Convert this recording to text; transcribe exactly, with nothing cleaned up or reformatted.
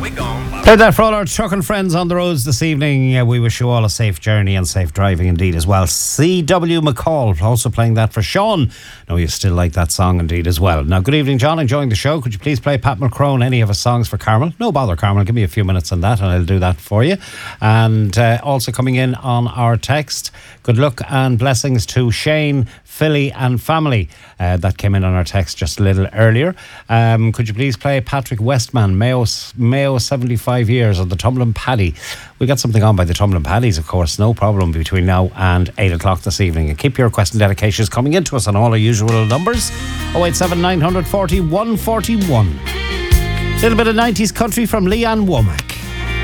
Played that for all our trucking friends on the roads this evening. Uh, we wish you all a safe journey and safe driving indeed as well. C W McCall also playing that for Sean. No, you still like that song indeed as well. Now, good evening, John. Enjoying the show. Could you please play Pat Mulcrone, any of his songs for Carmel? No bother, Carmel. Give me a few minutes on that and I'll do that for you. And uh, also coming in on our text, good luck and blessings to Shane, Philly and family. Uh, that came in on our text just a little earlier. Um, could you please play Patrick Westman, Mayo, Mayo seventy-five years on the Tumblin Paddy? We got something on by the Tumblin Paddies, of course, no problem, between now and eight o'clock this evening. And keep your question dedications coming into us on all our usual numbers. oh eight seven nine forty, one forty-one. Little bit of nineties country from Leanne Womack.